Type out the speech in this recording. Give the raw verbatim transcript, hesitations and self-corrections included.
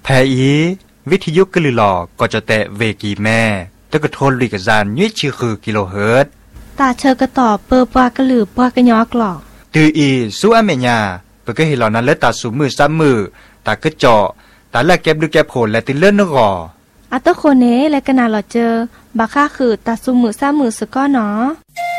อีวิทยุกลือหลอก็จะแตะเวกีแม่ตะกะโทนลิกะจานยี่ชื่อคือกิโลเฮิรตซ์ตาเชอกระตอบเปอปากระหลือปากระยอกหลอกตืออีสู้อเมญาเปก็เห็นเหล่านั้นแล้วตาสูมือซ้ำมือตากระเจาะตาแลกแก็บดูแก็บโผลและติเลื่อนนกออัตโคเนและกนาหลอเจอบาค่าคือตาสูมือซ้ำมือสก้อเนาะ